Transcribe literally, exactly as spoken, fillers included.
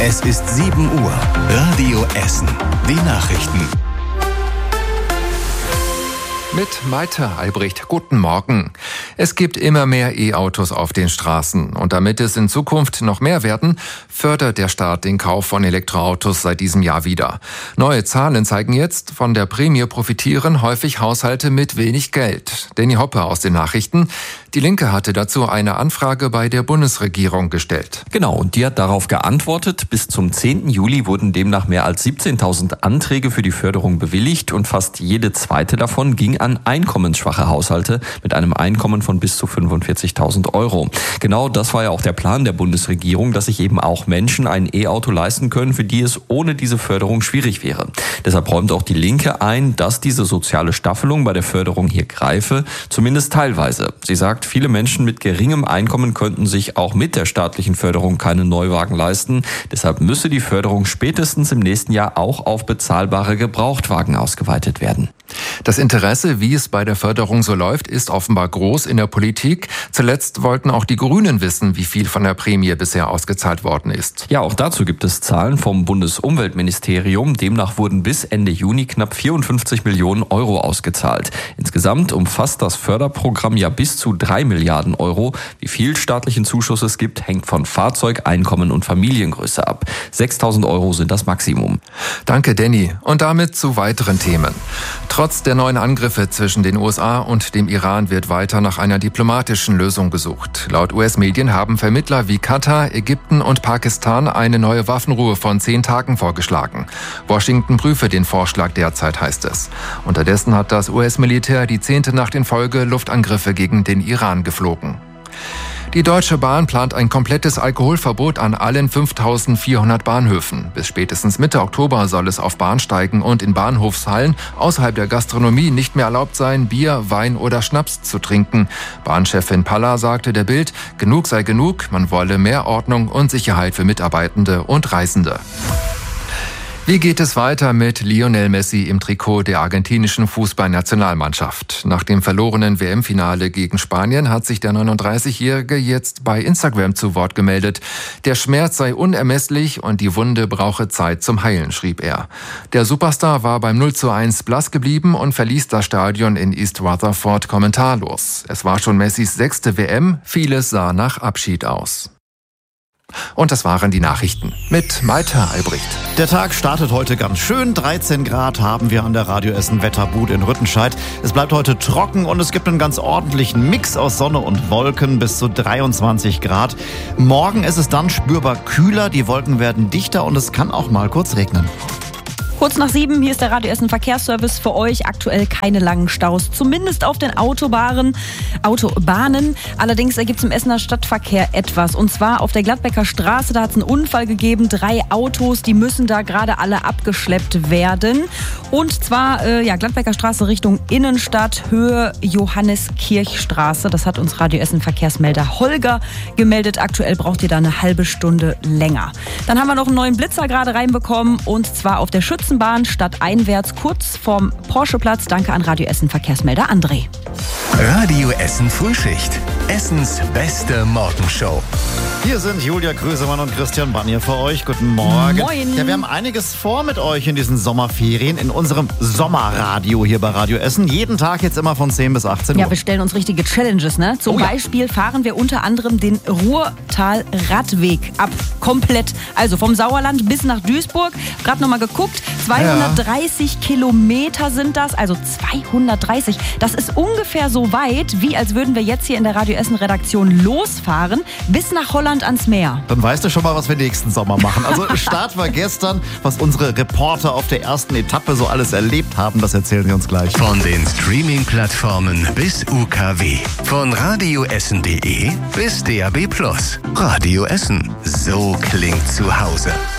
Es ist sieben Uhr. Radio Essen. Die Nachrichten. Mit Maite Albrecht. Guten Morgen. Es gibt immer mehr E-Autos auf den Straßen. Und damit es in Zukunft noch mehr werden, fördert der Staat den Kauf von Elektroautos seit diesem Jahr wieder. Neue Zahlen zeigen jetzt, von der Prämie profitieren häufig Haushalte mit wenig Geld. Danny Hoppe aus den Nachrichten. Die Linke hatte dazu eine Anfrage bei der Bundesregierung gestellt. Genau, und die hat darauf geantwortet. Bis zum zehnten Juli wurden demnach mehr als siebzehntausend Anträge für die Förderung bewilligt und fast jede zweite davon ging an einkommensschwache Haushalte mit einem Einkommen von bis zu fünfundvierzigtausend Euro. Genau das war ja auch der Plan der Bundesregierung, dass sich eben auch Menschen ein E-Auto leisten können, für die es ohne diese Förderung schwierig wäre. Deshalb räumt auch die Linke ein, dass diese soziale Staffelung bei der Förderung hier greife, zumindest teilweise. Sie sagt, viele Menschen mit geringem Einkommen könnten sich auch mit der staatlichen Förderung keine Neuwagen leisten. Deshalb müsse die Förderung spätestens im nächsten Jahr auch auf bezahlbare Gebrauchtwagen ausgeweitet werden. Das Interesse, wie es bei der Förderung so läuft, ist offenbar groß in der Politik. Zuletzt wollten auch die Grünen wissen, wie viel von der Prämie bisher ausgezahlt worden ist. Ja, auch dazu gibt es Zahlen vom Bundesumweltministerium. Demnach wurden bis Ende Juni knapp vierundfünfzig Millionen Euro ausgezahlt. Insgesamt umfasst das Förderprogramm ja bis zu drei Milliarden Euro. Wie viel staatlichen Zuschuss es gibt, hängt von Fahrzeug, Einkommen und Familiengröße ab. sechstausend Euro sind das Maximum. Danke, Danny. Und damit zu weiteren Themen. Trotz der neuen Angriffe zwischen den U S A und dem Iran wird weiter nach einer diplomatischen Lösung gesucht. Laut U S-Medien haben Vermittler wie Katar, Ägypten und Pakistan eine neue Waffenruhe von zehn Tagen vorgeschlagen. Washington prüfe den Vorschlag derzeit, heißt es. Unterdessen hat das U S-Militär die zehnte Nacht in Folge Luftangriffe gegen den Iran geflogen. Die Deutsche Bahn plant ein komplettes Alkoholverbot an allen fünftausendvierhundert Bahnhöfen. Bis spätestens Mitte Oktober soll es auf Bahnsteigen und in Bahnhofshallen außerhalb der Gastronomie nicht mehr erlaubt sein, Bier, Wein oder Schnaps zu trinken. Bahnchefin Palla sagte der Bild, genug sei genug, man wolle mehr Ordnung und Sicherheit für Mitarbeitende und Reisende. Wie geht es weiter mit Lionel Messi im Trikot der argentinischen Fußballnationalmannschaft? Nach dem verlorenen W M-Finale gegen Spanien hat sich der neununddreißigjährige jetzt bei Instagram zu Wort gemeldet. Der Schmerz sei unermesslich und die Wunde brauche Zeit zum Heilen, schrieb er. Der Superstar war beim null zu eins blass geblieben und verließ das Stadion in East Rutherford kommentarlos. Es war schon Messis sechste W M, vieles sah nach Abschied aus. Und das waren die Nachrichten mit Maite Albrecht. Der Tag startet heute ganz schön. dreizehn Grad haben wir an der Radio Essen Wetterbude in Rüttenscheid. Es bleibt heute trocken und es gibt einen ganz ordentlichen Mix aus Sonne und Wolken bis zu dreiundzwanzig Grad. Morgen ist es dann spürbar kühler, die Wolken werden dichter und es kann auch mal kurz regnen. Kurz nach sieben, hier ist der Radio Essen Verkehrsservice für euch. Aktuell keine langen Staus, zumindest auf den Autobahnen. Autobahnen. Allerdings gibt es im Essener Stadtverkehr etwas. Und zwar auf der Gladbecker Straße, da hat es einen Unfall gegeben. Drei Autos, die müssen da gerade alle abgeschleppt werden. Und zwar äh, ja, Gladbecker Straße Richtung Innenstadt, Höhe Johanneskirchstraße. Das hat uns Radio Essen Verkehrsmelder Holger gemeldet. Aktuell braucht ihr da eine halbe Stunde länger. Dann haben wir noch einen neuen Blitzer gerade reinbekommen. Und zwar auf der Schützenbahn stadteinwärts, kurz vorm Porscheplatz. Danke an Radio Essen Verkehrsmelder André. Radio Essen Frühschicht. Essens beste Morgenshow. Hier sind Julia Grösemann und Christian Bannier für euch. Guten Morgen. Moin. Ja, wir haben einiges vor mit euch in diesen Sommerferien, in unserem Sommerradio hier bei Radio Essen. Jeden Tag jetzt immer von zehn bis achtzehn Uhr. Ja, wir stellen uns richtige Challenges, ne? Zum Oh ja. Beispiel fahren wir unter anderem den Ruhrtal-Radweg ab. Komplett. Also vom Sauerland bis nach Duisburg. Gerade nochmal geguckt. zweihundertdreißig ja. Kilometer sind das. Also zweihundertdreißig. Das ist ungefähr so weit, wie als würden wir jetzt hier in der Radio Essen Redaktion losfahren bis nach Holland ans Meer. Dann weißt du schon mal, was wir nächsten Sommer machen. Also Start war gestern, was unsere Reporter auf der ersten Etappe so alles erlebt haben, das erzählen sie uns gleich. Von den Streaming-Plattformen bis U K W. Von radioessen punkt de bis D A B plus. Radio Essen. So klingt zu Hause.